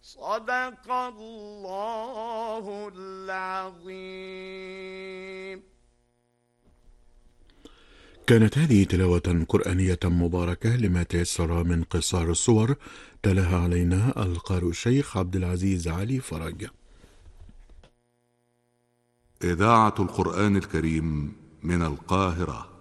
صدق الله العظيم. كانت هذه تلاوة قرآنية مباركة لما تيسر من قصار الصور، تلاها علينا القارئ الشيخ عبد العزيز علي فرج. إذاعة القرآن الكريم من القاهرة.